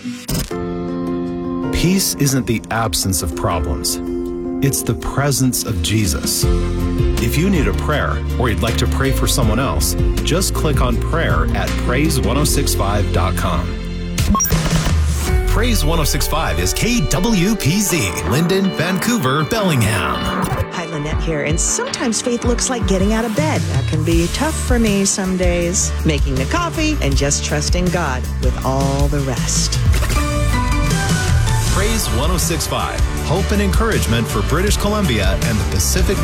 Peace isn't the absence of problems. It's the presence of Jesus. If you need a prayer or you'd like to pray for someone else, just click on prayer at praise1065.com. Praise 1065 is KWPZ, Linden, Vancouver, Bellingham. Hi, Lynette here, and sometimes faith looks like getting out of bed. That can be tough for me some days. Making the coffee and just trusting God with all the rest. Praise 1065, hope and encouragement for British Columbia and the Pacific